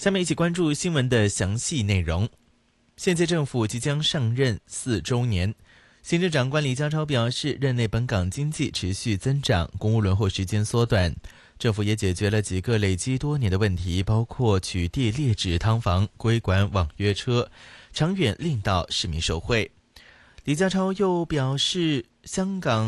下面一起关注新闻的详细内容。现届政府即将上任4周年，行政长官李家超表示，任内本港经济持续增长，公务轮候时间缩短，政府也解决了几个累积多年的问题，包括取缔劣质汤房、规管网约车，长远令到市民受惠。李家超又表示，香港